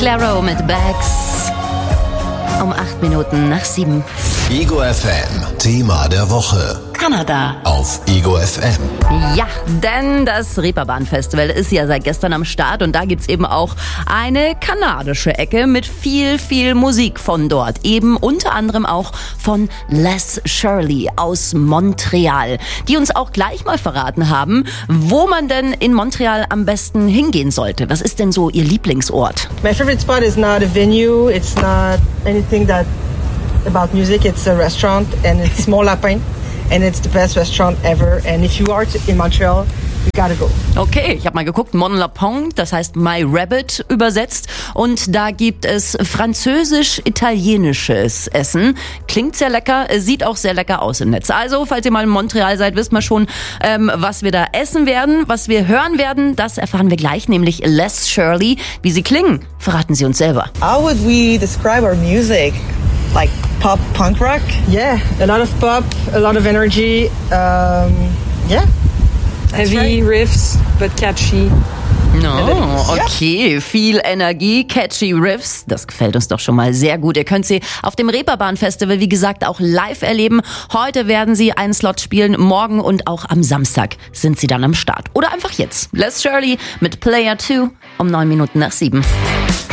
Claro mit Bags. Um 8 Minuten nach 7. Ego FM, Thema der Woche. Kanada. Auf Ego FM. Ja, denn das Reeperbahn-Festival ist ja seit gestern am Start und da gibt's eben auch eine kanadische Ecke mit viel Musik von dort. Eben unter anderem auch von Les Shirley aus Montreal, die uns auch gleich mal verraten haben, wo man denn in Montreal am besten hingehen sollte. Was ist denn so ihr Lieblingsort? My favorite spot is not a venue, it's not anything that about music, it's a restaurant and it's Mont Lapin. And it's the best restaurant ever. And if you are in Montreal, you gotta go. Okay, ich habe mal geguckt, Mont Lapin, das heißt My Rabbit übersetzt. Und da gibt es französisch-italienisches Essen. Klingt sehr lecker, sieht auch sehr lecker aus im Netz. Also, falls ihr mal in Montreal seid, wisst ihr schon, was wir da essen werden, was wir hören werden. Das erfahren wir gleich, nämlich Les Shirley. Wie sie klingen, verraten sie uns selber. How would we describe our music? Like pop, punk rock? Yeah, a lot of pop, a lot of energy. Yeah. Heavy riffs, but catchy. No, okay, viel Energie, catchy Riffs, das gefällt uns doch schon mal sehr gut. Ihr könnt sie auf dem Reeperbahn-Festival, wie gesagt, auch live erleben. Heute werden sie einen Slot spielen, morgen und auch am Samstag sind sie dann am Start. Oder einfach jetzt. Les Shirley mit Player 2 um 9 Minuten nach 7.